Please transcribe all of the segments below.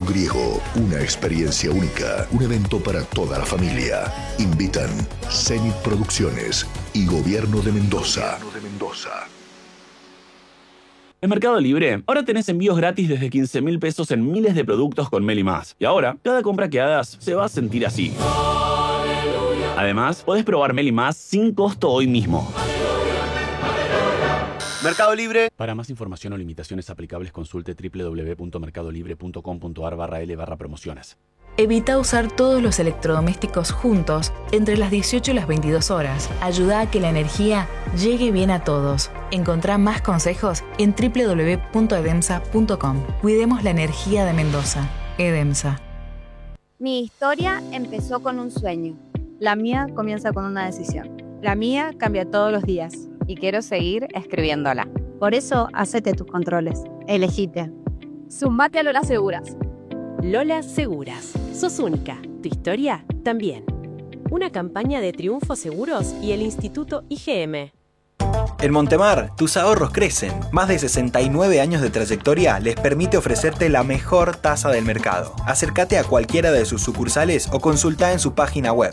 griego, una experiencia única, un evento para toda la familia. Invitan Zenit Producciones y Gobierno de Mendoza. En Mercado Libre, ahora tenés envíos gratis desde 15.000 pesos en miles de productos con Meli+. Y ahora, cada compra que hagas se va a sentir así. Además, podés probar Meli+ sin costo hoy mismo. Mercado Libre. Para más información o limitaciones aplicables, consulte www.mercadolibre.com.ar/L/promociones. Evita usar todos los electrodomésticos juntos entre las 18 y las 22 horas. Ayuda a que la energía llegue bien a todos. Encontrá más consejos en www.edemsa.com. Cuidemos la energía de Mendoza. Edemsa. Mi historia empezó con un sueño. La mía comienza con una decisión. La mía cambia todos los días. Y quiero seguir escribiéndola. Por eso, hacete tus controles. Elegite. Sumate a Lola Seguras. Lola Seguras. Sos única. Tu historia también. Una campaña de Triunfo Seguros y el Instituto IGM. En Montemar, tus ahorros crecen. Más de 69 años de trayectoria les permite ofrecerte la mejor tasa del mercado. Acércate a cualquiera de sus sucursales o consulta en su página web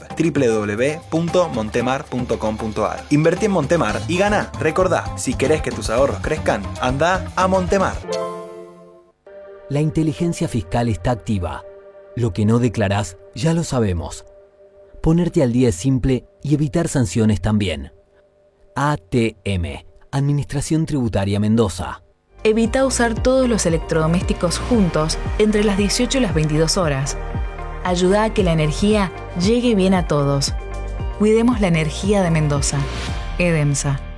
www.montemar.com.ar. Invertí en Montemar y gana. Recordá, si querés que tus ahorros crezcan, anda a Montemar. La inteligencia fiscal está activa. Lo que no declarás, ya lo sabemos. Ponerte al día es simple y evitar sanciones también. ATM, Administración Tributaria Mendoza. Evita usar todos los electrodomésticos juntos entre las 18 y las 22 horas. Ayuda a que la energía llegue bien a todos. Cuidemos la energía de Mendoza. Edemsa.